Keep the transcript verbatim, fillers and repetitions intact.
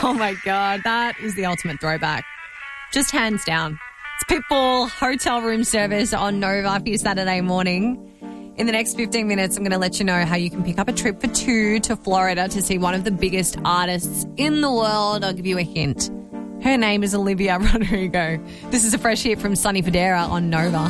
Oh, my God. That is the ultimate throwback. Just hands down. It's Pitbull hotel room service on Nova for your Saturday morning. In the next fifteen minutes, I'm going to let you know how you can pick up a trip for two to Florida to see one of the biggest artists in the world. I'll give you a hint. Her name is Olivia Rodrigo. This is a fresh hit from Sonny Fodera on Nova.